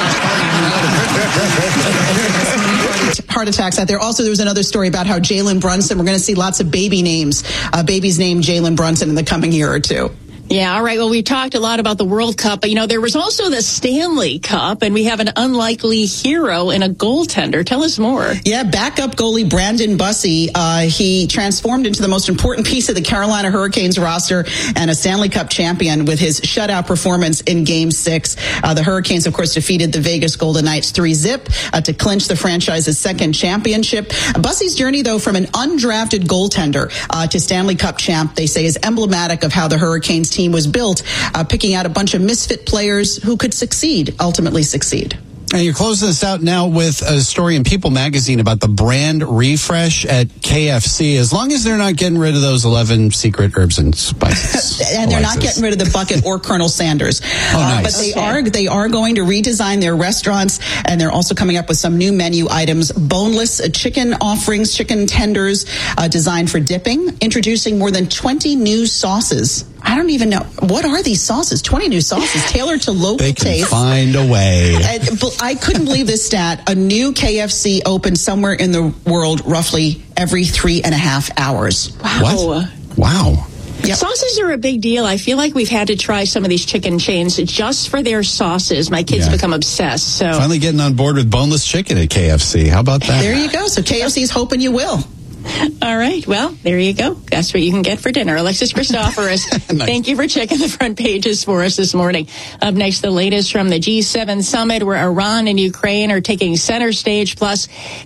Heart attacks out there. Also, there was another story about how Jalen Brunson, we're going to see lots of baby names, babies named Jalen Brunson in the coming year or two. Yeah, all right. Well, we talked a lot about the World Cup, but, there was also the Stanley Cup, and we have an unlikely hero in a goaltender. Tell us more. Yeah, backup goalie Brandon Bussi. He transformed into the most important piece of the Carolina Hurricanes roster and a Stanley Cup champion with his shutout performance in Game 6. The Hurricanes, of course, defeated the Vegas Golden Knights 3-0 to clinch the franchise's second championship. Bussi's journey, though, from an undrafted goaltender to Stanley Cup champ, they say, is emblematic of how the Hurricanes team was built, picking out a bunch of misfit players who could ultimately succeed. And you're closing this out now with a story in People magazine about the brand refresh at KFC, as long as they're not getting rid of those 11 secret herbs and spices. And they're not getting rid of the bucket or Colonel Sanders. Nice. But they are going to redesign their restaurants, and they're also coming up with some new menu items. Boneless chicken offerings, chicken tenders designed for dipping, introducing more than 20 new sauces. I don't even know. What are these sauces? 20 new sauces tailored to local taste. They can tastes. find a way. I couldn't believe this stat. A new KFC opens somewhere in the world roughly every 3.5 hours. Wow. What? Wow. Yep. Sauces are a big deal. I feel like we've had to try some of these chicken chains just for their sauces. My kids become obsessed. So finally getting on board with boneless chicken at KFC. How about that? There you go. So KFC's hoping you will. All right. Well, there you go. That's what you can get for dinner. Alexis Christoforous, nice. Thank you for checking the front pages for us this morning. Up next, the latest from the G7 summit, where Iran and Ukraine are taking center stage. Plus,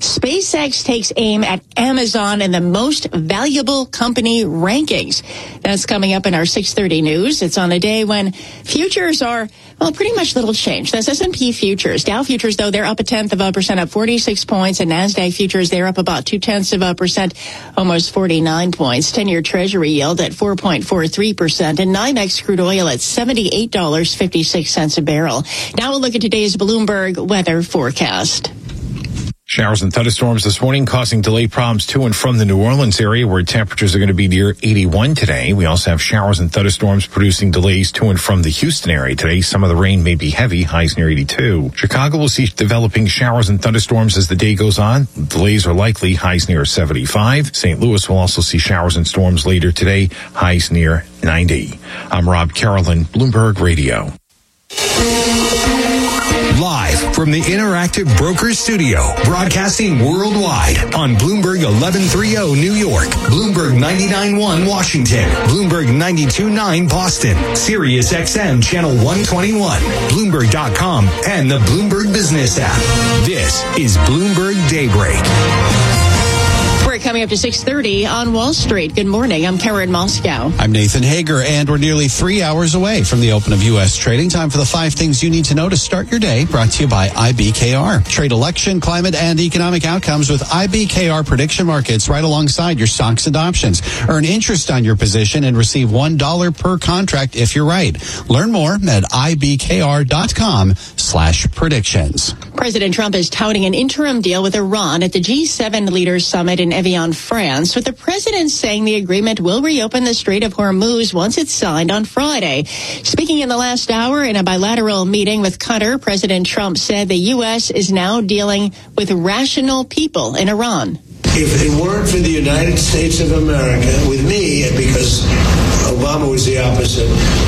SpaceX takes aim at Amazon in the most valuable company rankings. That's coming up in our 6:30 news. It's on a day when futures are, pretty much little change. That's S&P futures. Dow futures, though, they're up 0.1%, up 46 points. And NASDAQ futures, they're up about 0.2%, almost 49 points. 10-year Treasury yield at 4.43%. And NYMEX crude oil at $78.56 a barrel. Now we'll look at today's Bloomberg weather forecast. Showers and thunderstorms this morning causing delay problems to and from the New Orleans area, where temperatures are going to be near 81 today. We also have showers and thunderstorms producing delays to and from the Houston area today. Some of the rain may be heavy, highs near 82. Chicago will see developing showers and thunderstorms as the day goes on. Delays are likely, highs near 75. St. Louis will also see showers and storms later today, highs near 90. I'm Rob Carolyn, Bloomberg Radio. Live from the Interactive Brokers Studio, broadcasting worldwide on Bloomberg 1130 New York, Bloomberg 99.1 Washington, Bloomberg 92.9 Boston, Sirius XM Channel 121, Bloomberg.com, and the Bloomberg Business app. This is Bloomberg Daybreak. More coming up to 6:30 on Wall Street. Good morning. I'm Karen Moscow. I'm Nathan Hager, and we're nearly 3 hours away from the open of U.S. trading. Time for the 5 things you need to know to start your day. Brought to you by IBKR. Trade election, climate, and economic outcomes with IBKR prediction markets right alongside your stocks and options. Earn interest on your position and receive $1 per contract if you're right. Learn more at ibkr.com/predictions. President Trump is touting an interim deal with Iran at the G7 Leaders Summit in Evian, France, with the president saying the agreement will reopen the Strait of Hormuz once it's signed on Friday. Speaking in the last hour in a bilateral meeting with Qatar, President Trump said the U.S. is now dealing with rational people in Iran. If it weren't for the United States of America, with me, because Obama was the opposite,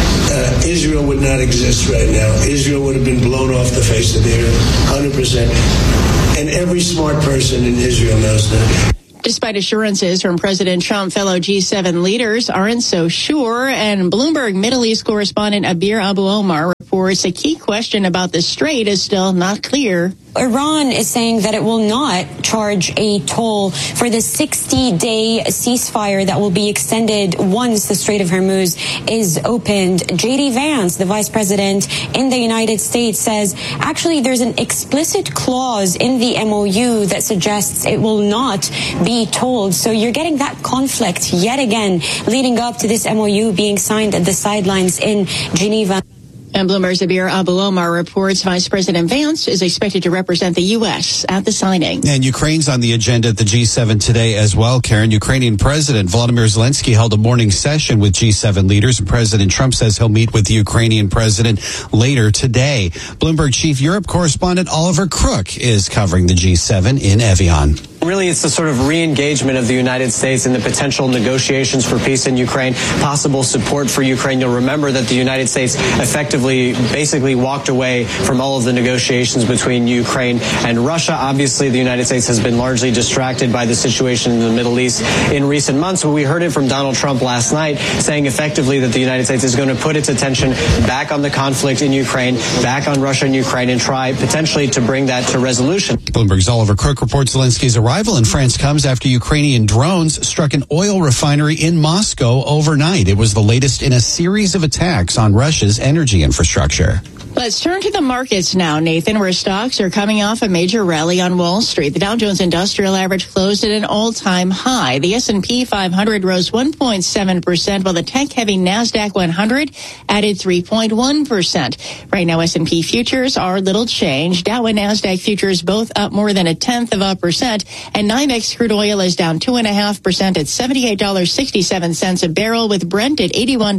Israel would not exist right now. Israel would have been blown off the face of the earth, 100%. And every smart person in Israel knows that. Despite assurances from President Trump, fellow G7 leaders aren't so sure. And Bloomberg Middle East correspondent Abir Abu Omar reports a key question about the strait is still not clear. Iran is saying that it will not charge a toll for the 60-day ceasefire that will be extended once the Strait of Hormuz is opened. J.D. Vance, the vice president in the United States, says actually there's an explicit clause in the MOU that suggests it will not be tolled. So you're getting that conflict yet again leading up to this MOU being signed at the sidelines in Geneva. And Bloomberg's Abir Abu Omar reports Vice President Vance is expected to represent the U.S. at the signing. And Ukraine's on the agenda at the G7 today as well, Karen. Ukrainian President Volodymyr Zelensky held a morning session with G7 leaders, and President Trump says he'll meet with the Ukrainian president later today. Bloomberg Chief Europe correspondent Oliver Crook is covering the G7 in Evian. Really, it's the sort of re-engagement of the United States in the potential negotiations for peace in Ukraine, possible support for Ukraine. You'll remember that the United States effectively, basically walked away from all of the negotiations between Ukraine and Russia. Obviously, the United States has been largely distracted by the situation in the Middle East in recent months. But we heard it from Donald Trump last night, saying effectively that the United States is going to put its attention back on the conflict in Ukraine, back on Russia and Ukraine, and try potentially to bring that to resolution. Bloomberg's Oliver Crook reports Zelensky's arrival in France comes after Ukrainian drones struck an oil refinery in Moscow overnight. It was the latest in a series of attacks on Russia's energy infrastructure. Let's turn to the markets now, Nathan, where stocks are coming off a major rally on Wall Street. The Dow Jones Industrial Average closed at an all-time high. The S&P 500 rose 1.7%, while the tech-heavy NASDAQ 100 added 3.1%. Right now, S&P futures are little changed. Dow and NASDAQ futures both up more than 0.1%, and NYMEX crude oil is down 2.5% at $78.67 a barrel, with Brent at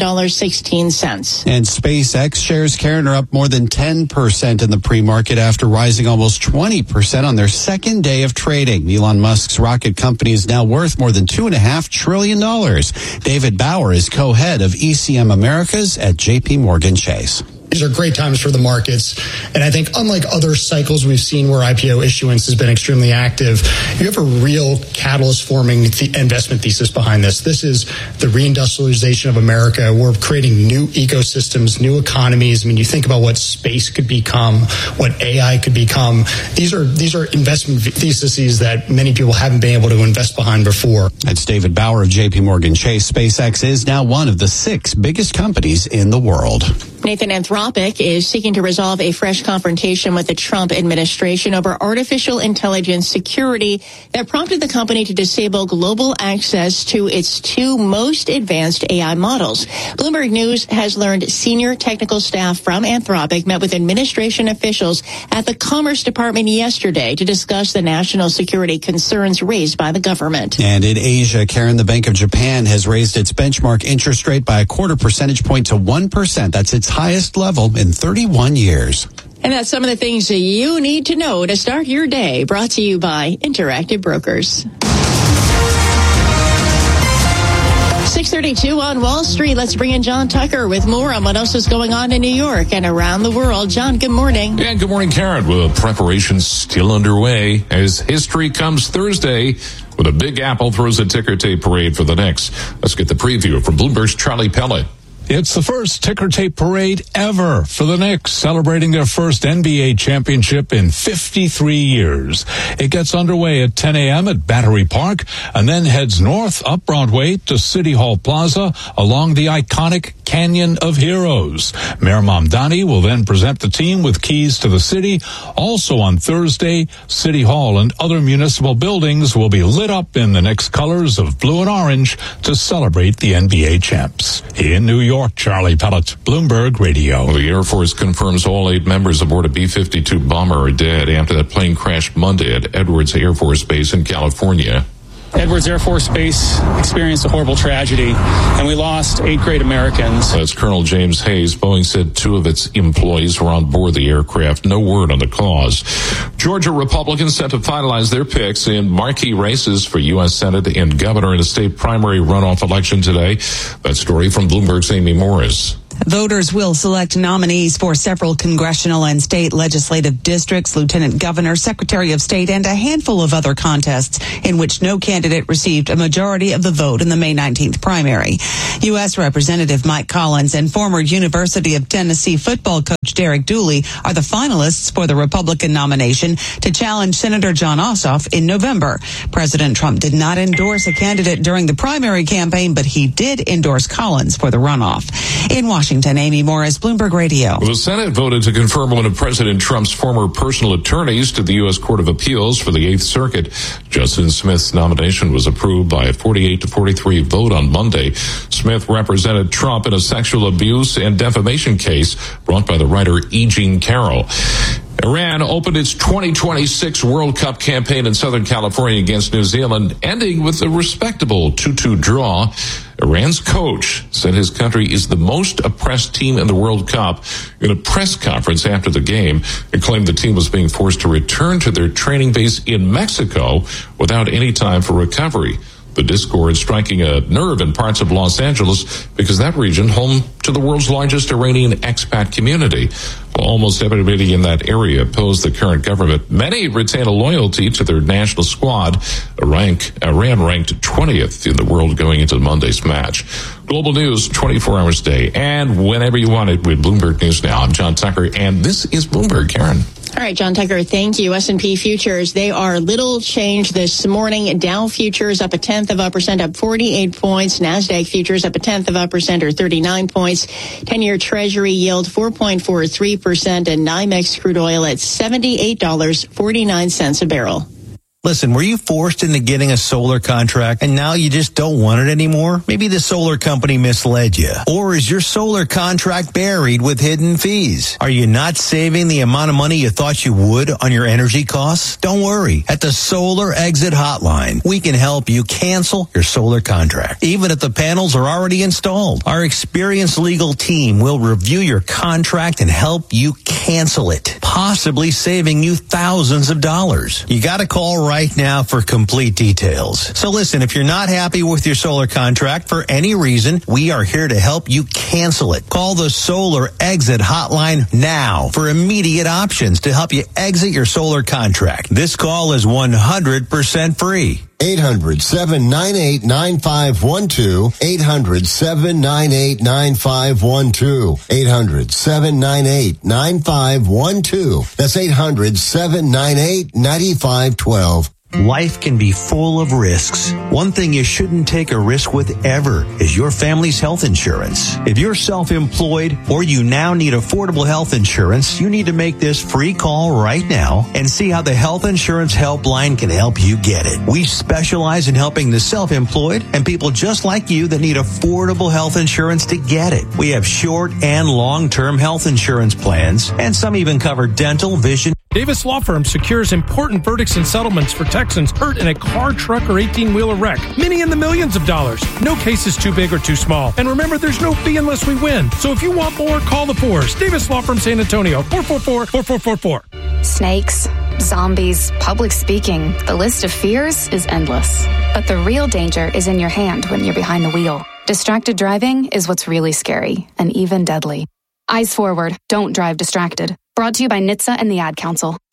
$81.16. And SpaceX shares, Karen, are up more than 10% in the pre-market after rising almost 20% on their second day of trading. Elon Musk's rocket company is now worth more than $2.5 trillion. David Bauer is co-head of ECM Americas at JP Morgan Chase. These are great times for the markets. And I think unlike other cycles we've seen where IPO issuance has been extremely active, you have a real catalyst forming the investment thesis behind this. This is the reindustrialization of America. We're creating new ecosystems, new economies. I mean, you think about what space could become, what AI could become. These are investment theses that many people haven't been able to invest behind before. That's David Bauer of JP Morgan Chase. SpaceX is now one of the 6 biggest companies in the world. Nathan, Anthropic is seeking to resolve a fresh confrontation with the Trump administration over artificial intelligence security that prompted the company to disable global access to its 2 most advanced AI models. Bloomberg News has learned senior technical staff from Anthropic met with administration officials at the Commerce Department yesterday to discuss the national security concerns raised by the government. And in Asia, Karen, the Bank of Japan has raised its benchmark interest rate by 0.25 percentage point to 1%. That's its highest level in 31 years. And that's some of the things that you need to know to start your day. Brought to you by Interactive Brokers. 6:32 on Wall Street. Let's bring in John Tucker with more on what else is going on in New York and around the world. John, good morning. And good morning, Karen. Well, preparations still underway as history comes Thursday when the Big Apple throws a ticker tape parade for the Knicks. Let's get the preview from Bloomberg's Charlie Pellet. It's the first ticker tape parade ever for the Knicks, celebrating their first NBA championship in 53 years. It gets underway at 10 a.m. at Battery Park and then heads north up Broadway to City Hall Plaza along the iconic Canyon of Heroes. Mayor Mamdani will then present the team with keys to the city. Also on Thursday, City Hall and other municipal buildings will be lit up in the Knicks colors of blue and orange to celebrate the NBA champs. In New York, Charlie Pellet, Bloomberg Radio. The Air Force confirms all 8 members aboard a B-52 bomber are dead after that plane crashed Monday at Edwards Air Force Base in California. Edwards Air Force Base experienced a horrible tragedy, and we lost 8 great Americans. That's Colonel James Hayes. Boeing said 2 of its employees were on board the aircraft. No word on the cause. Georgia Republicans set to finalize their picks in marquee races for U.S. Senate and governor in a state primary runoff election today. That story from Bloomberg's Amy Morris. Voters will select nominees for several congressional and state legislative districts, lieutenant governor, secretary of state, and a handful of other contests in which no candidate received a majority of the vote in the May 19th primary. U.S. Representative Mike Collins and former University of Tennessee football coach Derek Dooley are the finalists for the Republican nomination to challenge Senator Jon Ossoff in November. President Trump did not endorse a candidate during the primary campaign, but he did endorse Collins for the runoff. In Washington, Amy Morris, Bloomberg Radio. The Senate voted to confirm one of President Trump's former personal attorneys to the U.S. Court of Appeals for the 8th Circuit. Justin Smith's nomination was approved by a 48-43 vote on Monday. Smith represented Trump in a sexual abuse and defamation case brought by the writer E. Jean Carroll. Iran opened its 2026 World Cup campaign in Southern California against New Zealand, ending with a respectable 2-2 draw. Iran's coach said his country is the most oppressed team in the World Cup. In a press conference after the game, he claimed the team was being forced to return to their training base in Mexico without any time for recovery. The discord striking a nerve in parts of Los Angeles because that region home to the world's largest Iranian expat community. Well, almost everybody in that area opposed the current government. Many retain a loyalty to their national squad. Iran ranked 20th in the world going into Monday's match. Global news 24 hours a day and whenever you want it with Bloomberg News Now. I'm John Tucker, and this is Bloomberg. Karen. All right, John Tucker, thank you. S&P futures, they are little change this morning. Dow futures up 0.1%, up 48 points. NASDAQ futures up 0.1% or 39 points. 10-year Treasury yield 4.43%, and NYMEX crude oil at $78.49 a barrel. Listen, were you forced into getting a solar contract and now you just don't want it anymore? Maybe the solar company misled you. Or is your solar contract buried with hidden fees? Are you not saving the amount of money you thought you would on your energy costs? Don't worry. At the Solar Exit Hotline, we can help you cancel your solar contract, even if the panels are already installed. Our experienced legal team will review your contract and help you cancel it, possibly saving you thousands of dollars. You got to call right now for complete details. So listen, if you're not happy with your solar contract for any reason, we are here to help you cancel it. Call the Solar Exit Hotline now for immediate options to help you exit your solar contract. This call is 100% free. 800-798-9512. 800-798-9512. 800-798-9512. That's 800-798-9512. Life can be full of risks. One thing you shouldn't take a risk with ever is your family's health insurance. If you're self-employed or you now need affordable health insurance, you need to make this free call right now and see how the Health Insurance Helpline can help you get it. We specialize in helping the self-employed and people just like you that need affordable health insurance to get it. We have short and long-term health insurance plans, and some even cover dental, vision. Davis Law Firm secures important verdicts and settlements for Texans hurt in a car, truck, or 18-wheeler wreck. Many in the millions of dollars. No case is too big or too small. And remember, there's no fee unless we win. So if you want more, call the Fours. Davis Law Firm San Antonio, 444-4444. Snakes, zombies, public speaking. The list of fears is endless. But the real danger is in your hand when you're behind the wheel. Distracted driving is what's really scary and even deadly. Eyes forward. Don't drive distracted. Brought to you by NHTSA and the Ad Council.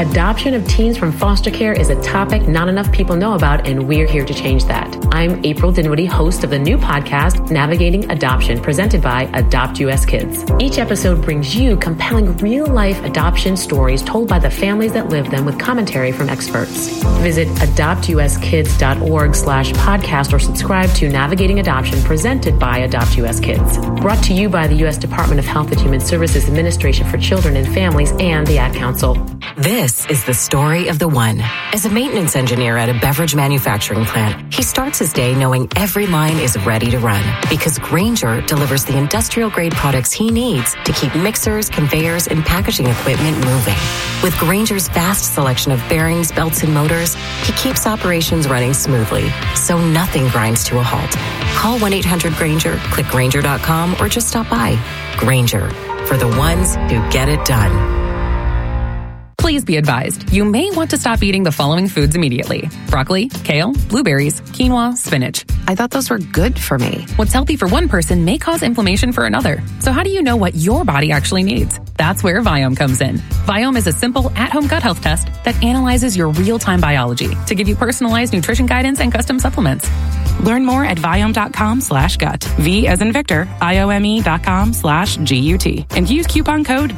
Adoption of teens from foster care is a topic not enough people know about, and we're here to change that. I'm April Dinwiddie, host of the new podcast, Navigating Adoption, presented by Adopt US Kids. Each episode brings you compelling real-life adoption stories told by the families that live them with commentary from experts. Visit adoptuskids.org/podcast or subscribe to Navigating Adoption, presented by Adopt US Kids. Brought to you by the U.S. Department of Health and Human Services Administration for Children and Families and the Ad Council. This is the story of the one. As a maintenance engineer at a beverage manufacturing plant, he starts his day knowing every line is ready to run because Grainger delivers the industrial-grade products he needs to keep mixers, conveyors, and packaging equipment moving. With Grainger's vast selection of bearings, belts, and motors, he keeps operations running smoothly, so nothing grinds to a halt. Call 1-800-GRAINGER, click Grainger.com, or just stop by. Grainger, for the ones who get it done. Please be advised, you may want to stop eating the following foods immediately: broccoli, kale, blueberries, quinoa, spinach. I thought those were good for me. What's healthy for one person may cause inflammation for another. So how do you know what your body actually needs? That's where Viome comes in. Viome is a simple at-home gut health test that analyzes your real-time biology to give you personalized nutrition guidance and custom supplements. Learn more at Viome.com/gut. V as in Victor, IOME.com/GUT. And use coupon code